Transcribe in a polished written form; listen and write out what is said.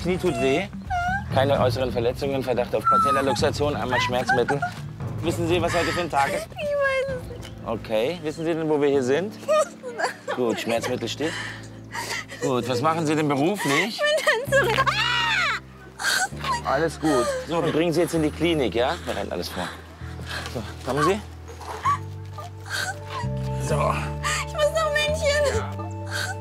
Knie tut weh. Keine äußeren Verletzungen, Verdacht auf Patellaluxation, einmal Schmerzmittel. Wissen Sie, was heute für ein Tag ist? Ich weiß es nicht. Okay. Wissen Sie denn, wo wir hier sind? Gut, Schmerzmittel steht. Gut, was machen Sie denn beruflich? Alles gut. So, wir bringen Sie jetzt in die Klinik, ja? Wir rennen alles vor. So, kommen Sie. So.